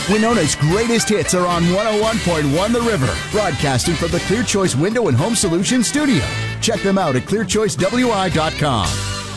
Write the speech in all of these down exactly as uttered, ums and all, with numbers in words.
Winona's greatest hits are on one oh one point one The River, broadcasting from the Clear Choice Window and Home Solutions studio. Check them out at clear choice w i dot com.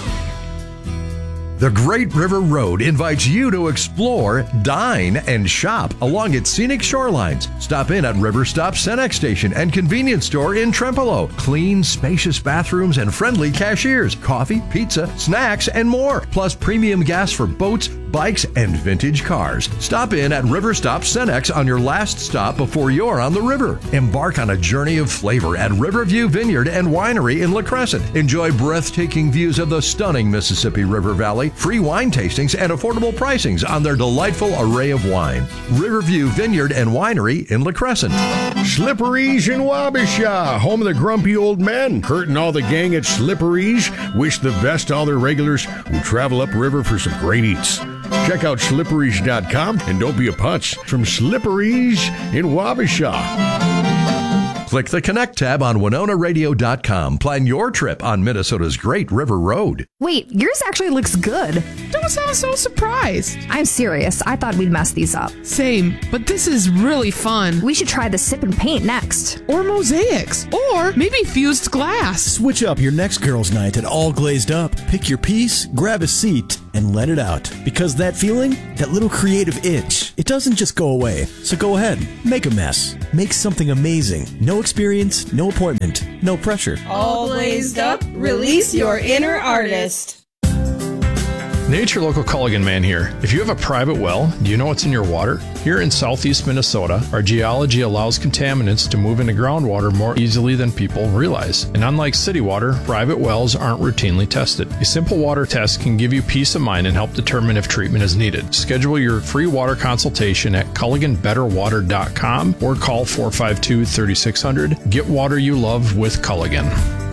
The Great River Road invites you to explore, dine, and shop along its scenic shorelines. Stop in at River Stop Cenex Station and convenience store in Trempealeau. Clean, spacious bathrooms and friendly cashiers. Coffee, pizza, snacks, and more. Plus premium gas for boats, bikes, and vintage cars. Stop in at River Stop Cenex on your last stop before you're on the river. Embark on a journey of flavor at Riverview Vineyard and Winery in La Crescent. Enjoy breathtaking views of the stunning Mississippi River Valley, free wine tastings, and affordable pricings on their delightful array of wine. Riverview Vineyard and Winery in La Crescent. Slippery's in Wabasha, home of the grumpy old men. Kurt and all the gang at Slippery's wish the best to all their regulars who travel upriver for some great eats. Check out slipperies dot com and don't be a putz from Slippery's in Wabasha. Click the Connect tab on winona radio dot com. Plan your trip on Minnesota's Great River Road. Wait, yours actually looks good. Don't sound so surprised. I'm serious. I thought we'd mess these up. Same, but this is really fun. We should try the sip and paint next. Or mosaics. Or maybe fused glass. Switch up your next girls' night at All Glazed Up. Pick your piece, grab a seat, and let it out. Because that feeling, that little creative itch, it doesn't just go away. So go ahead, make a mess. Make something amazing. No experience, no appointment, no pressure. All Glazed Up, release your inner artist. Nature Local Culligan Man here. If you have a private well, do you know what's in your water? Here in southeast Minnesota, our geology allows contaminants to move into groundwater more easily than people realize. And unlike city water, private wells aren't routinely tested. A simple water test can give you peace of mind and help determine if treatment is needed. Schedule your free water consultation at culligan better water dot com or call four five two, three six zero zero. Get water you love with Culligan.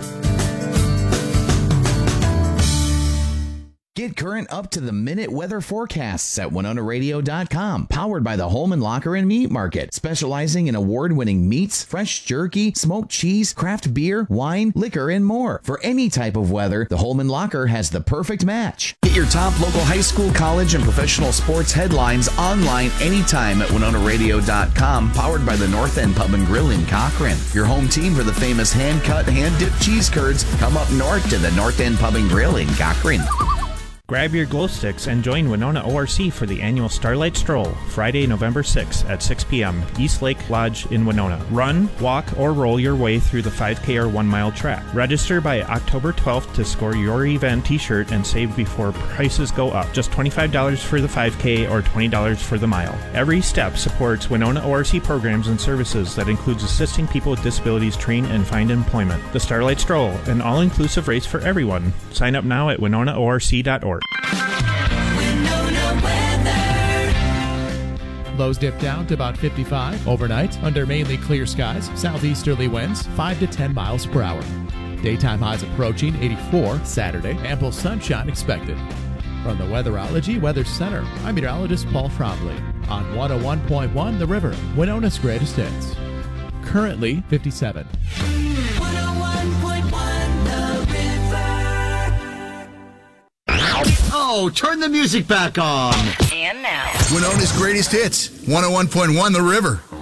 Get current up-to-the-minute weather forecasts at winona radio dot com. Powered by the Holman Locker and Meat Market, specializing in award-winning meats, fresh jerky, smoked cheese, craft beer, wine, liquor, and more. For any type of weather, the Holman Locker has the perfect match. Get your top local high school, college, and professional sports headlines online anytime at winona radio dot com. Powered by the North End Pub and Grill in Cochrane. Your home team for the famous hand-cut, hand-dipped cheese curds. Come up north to the North End Pub and Grill in Cochrane. Grab your glow sticks and join Winona O R C for the annual Starlight Stroll, Friday, November sixth at six p.m., East Lake Lodge in Winona. Run, walk, or roll your way through the five K or one-mile track. Register by October twelfth to score your event t-shirt and save before prices go up. Just twenty-five dollars for the five K or twenty dollars for the mile. Every step supports Winona O R C programs and services that includes assisting people with disabilities train and find employment. The Starlight Stroll, an all-inclusive race for everyone. Sign up now at winona o r c dot org. Lows dip down to about fifty-five overnight under mainly clear skies, southeasterly winds five to ten miles per hour. Daytime highs approaching eighty-four Saturday, ample sunshine expected. From the Weatherology Weather Center, I'm meteorologist Paul Fromley on one oh one point one The River, Winona's greatest hits. Currently fifty-seven. one oh one point one The River. Oh, turn the music back on. And now, Winona's greatest hits, one oh one point one The River.